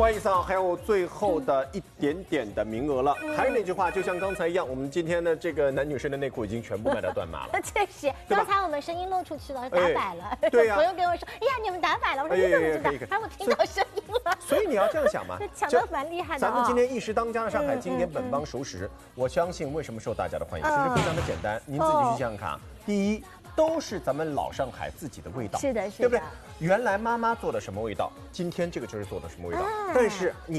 不好意思啊，还有最后的一点点的名额了。还是那句话，就像刚才一样，我们今天的这个男女生的内裤已经全部卖到断码了。 确实，刚才我们声音露出去了，打摆了。 对呀。 朋友跟我说：“哎呀，你们打摆了。”我说：“你怎么知道？”哎，我听到声音了。 所以你要这样想嘛， 抢得蛮厉害的。 咱们今天一时当家的上海经典本帮熟食，我相信为什么受大家的欢迎，其实非常的简单，您自己去想想看啊。第一，都是咱们老上海自己的味道， 是的， 对不对？原来妈妈做的什么味道，今天这个就是做的什么味道，但是你。